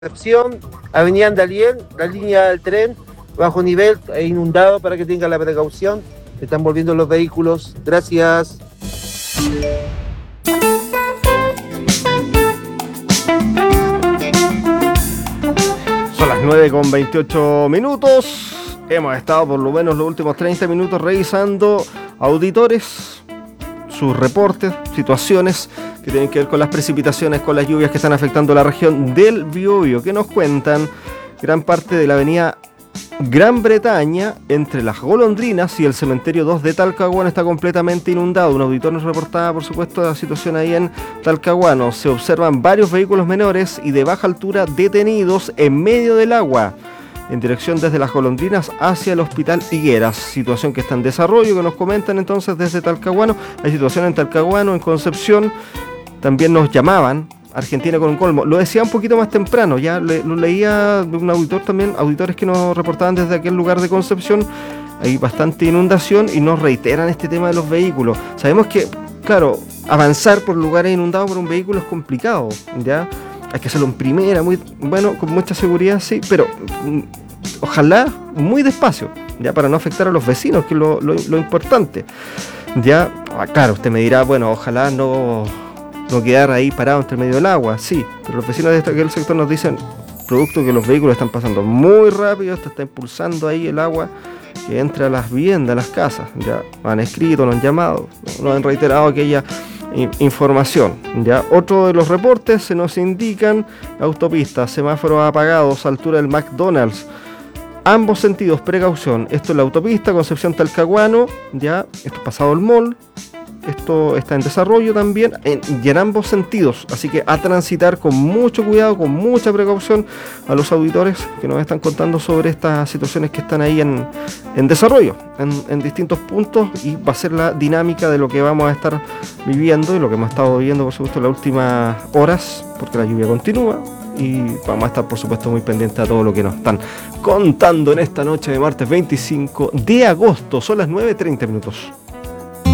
Concepción, Avenida Andalién, la línea del tren, bajo nivel e inundado para que tengan la precaución. Se están volviendo los vehículos. Gracias. Son las 9:28. Hemos estado por lo menos los últimos 30 minutos revisando auditores, sus reportes, situaciones que tienen que ver con las precipitaciones, con las lluvias que están afectando la región del Biobío, que nos cuentan gran parte de la avenida Gran Bretaña, entre las Golondrinas y el cementerio 2 de Talcahuano, está completamente inundado. Un auditor nos reportaba, por supuesto, la situación ahí en Talcahuano. Se observan varios vehículos menores y de baja altura detenidos en medio del agua, en dirección desde las Golondrinas hacia el Hospital Higueras. Situación que está en desarrollo, que nos comentan entonces desde Talcahuano. Hay situación en Talcahuano, en Concepción. También nos llamaban Argentina con un colmo. Lo decía un poquito más temprano, ya lo leía de un auditor también, auditores que nos reportaban desde aquel lugar de Concepción. Hay bastante inundación y nos reiteran este tema de los vehículos. Sabemos que, claro, avanzar por lugares inundados por un vehículo es complicado, ¿ya? Hay que hacerlo en primera, muy bueno, con mucha seguridad, sí, pero ojalá muy despacio, ya, para no afectar a los vecinos, que es lo importante. Ya, claro, usted me dirá, bueno, ojalá no quedar ahí parado entre medio del agua, sí, pero los vecinos de aquel sector nos dicen, producto que los vehículos están pasando muy rápido, esto está impulsando ahí el agua que entra a las viviendas, a las casas. Ya han escrito, nos han llamado, nos han reiterado aquella información. Ya otro de los reportes se nos indican: autopistas, semáforos apagados, altura del McDonald's, ambos sentidos, precaución. Esto es la autopista Concepción Talcahuano, ya, esto es pasado el mall. Esto está en desarrollo también y en ambos sentidos, así que a transitar con mucho cuidado, con mucha precaución, a los auditores que nos están contando sobre estas situaciones que están ahí en desarrollo, en distintos puntos, y va a ser la dinámica de lo que vamos a estar viviendo y lo que hemos estado viviendo, por supuesto, en las últimas horas, porque la lluvia continúa y vamos a estar, por supuesto, muy pendientes a todo lo que nos están contando en esta noche de martes 25 de agosto. Son las 9:30.